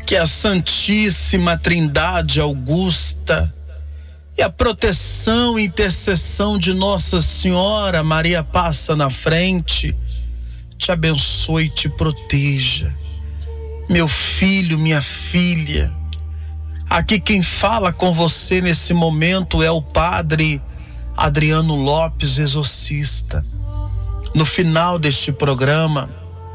que a Santíssima Trindade Augusta e a proteção e intercessão de Nossa Senhora Maria passa na frente, te abençoe e te proteja. Meu filho, minha filha, aqui quem fala com você nesse momento é o Padre Adriano Lopes, exorcista. No final deste programa,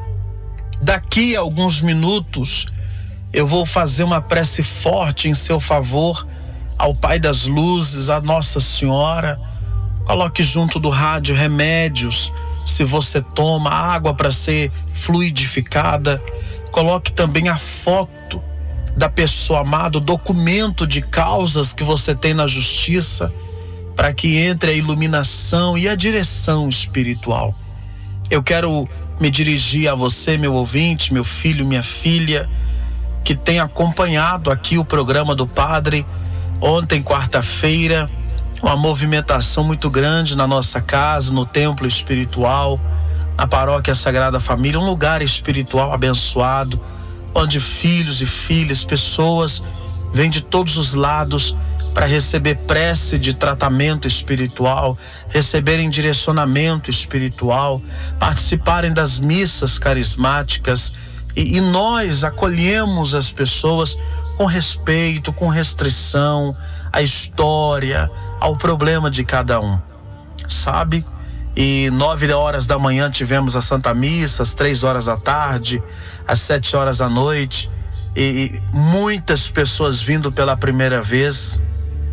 daqui a alguns minutos, eu vou fazer uma prece forte em seu favor ao Pai das Luzes, a Nossa Senhora. Coloque junto do rádio remédios, se você toma água para ser fluidificada. Coloque também a foto da pessoa amada, o documento de causas que você tem na justiça, para que entre a iluminação e a direção espiritual. Eu quero me dirigir a você, meu ouvinte, meu filho, minha filha, que tem acompanhado aqui o programa do Padre. Ontem, quarta-feira, uma movimentação muito grande na nossa casa, no templo espiritual, na paróquia Sagrada Família, um lugar espiritual abençoado, onde filhos e filhas, pessoas vêm de todos os lados para receber prece de tratamento espiritual, receberem direcionamento espiritual, participarem das missas carismáticas, e nós acolhemos as pessoas com respeito, com restrição à história, ao problema de cada um, sabe? E 9 horas da manhã tivemos a Santa Missa, às 3 horas da tarde, às 7 horas da noite, e muitas pessoas vindo pela primeira vez,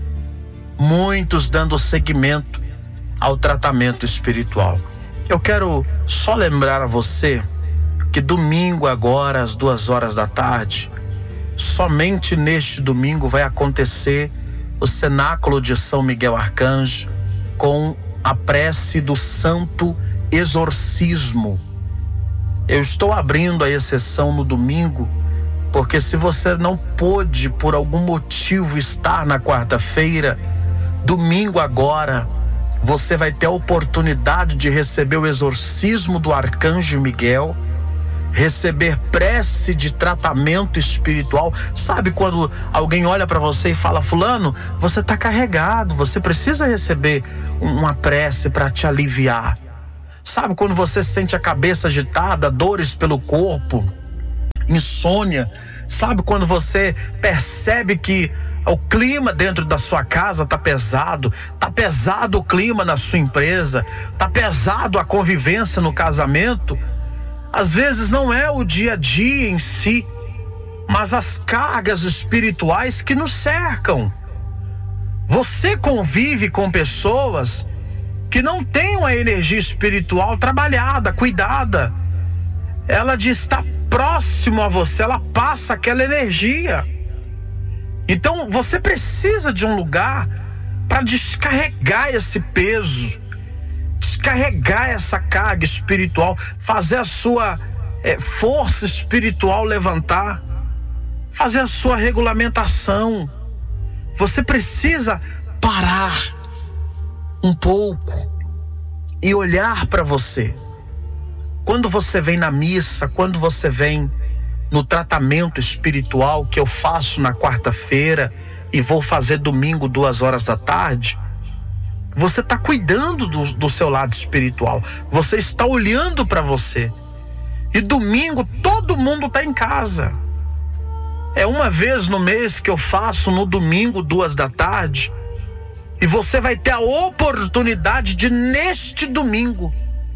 muitos dando seguimento ao tratamento espiritual. Eu quero só lembrar a você que domingo agora, às 2 horas da tarde, somente neste domingo vai acontecer o cenáculo de São Miguel Arcanjo com a prece do Santo Exorcismo. Eu estou abrindo a exceção no domingo, porque se você não pôde por algum motivo estar na quarta-feira, domingo agora, você vai ter a oportunidade de receber o exorcismo do Arcanjo Miguel, receber prece de tratamento espiritual. Sabe quando alguém olha para você e fala: fulano, você está carregado, você precisa receber uma prece para te aliviar. Sabe quando você sente a cabeça agitada, dores pelo corpo, insônia? Sabe quando você percebe que o clima dentro da sua casa tá pesado o clima na sua empresa, tá pesado a convivência no casamento? Às vezes não é o dia a dia em si, mas as cargas espirituais que nos cercam. Você convive com pessoas que não têm uma energia espiritual trabalhada, cuidada. Ela de estar próximo a você, ela passa aquela energia. Então você precisa de um lugar para descarregar esse peso, descarregar essa carga espiritual, fazer a sua força espiritual levantar, fazer a sua regulamentação. Você precisa parar um pouco e olhar para você. Quando você vem na missa, quando você vem no tratamento espiritual que eu faço na quarta-feira e vou fazer domingo 2 horas da tarde, você está cuidando do seu lado espiritual, você está olhando para você. E domingo todo mundo está em casa. É uma vez no mês que eu faço no domingo 2 da tarde, e você vai ter a oportunidade de neste domingo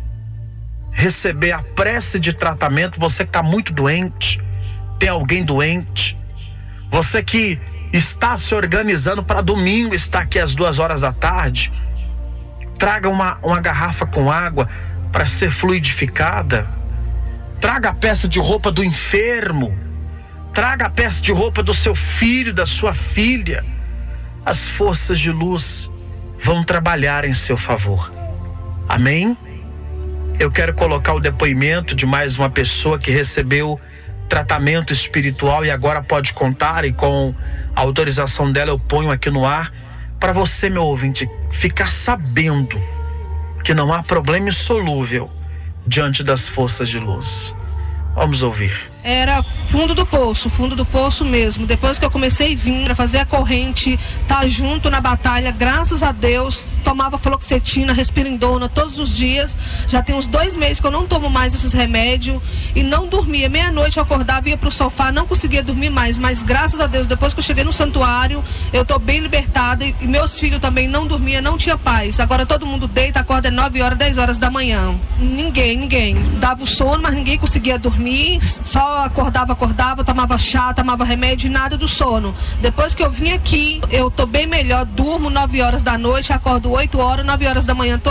receber a prece de tratamento. Você que está muito doente, tem alguém doente, você que está se organizando para domingo estar aqui às 2 horas da tarde, traga uma garrafa com água para ser fluidificada. Traga a peça de roupa do enfermo, traga a peça de roupa do seu filho, da sua filha. As forças de luz vão trabalhar em seu favor. Amém? Eu quero colocar o depoimento de mais uma pessoa que recebeu tratamento espiritual e agora pode contar, e com a autorização dela eu ponho aqui no ar para você, meu ouvinte, ficar sabendo que não há problema insolúvel diante das forças de luz. Vamos ouvir. Era fundo do poço mesmo. Depois que eu comecei a vir para fazer a corrente, tá junto na batalha, graças a Deus, tomava fluoxetina, respirindona todos os dias. Já tem uns 2 meses que eu não tomo mais esses remédios e não dormia. Meia-noite eu acordava, ia pro sofá, não conseguia dormir mais, mas graças a Deus, depois que eu cheguei no santuário, eu tô bem libertada e meus filhos também não dormiam, não tinha paz. Agora todo mundo deita, acorda 9 horas, 10 horas da manhã. Ninguém. Dava o sono, mas ninguém conseguia dormir, só acordava, tomava chá, tomava remédio e nada do sono. Depois que eu vim aqui, eu tô bem melhor, durmo 9 horas da noite, acordo 8 horas, 9 horas da manhã,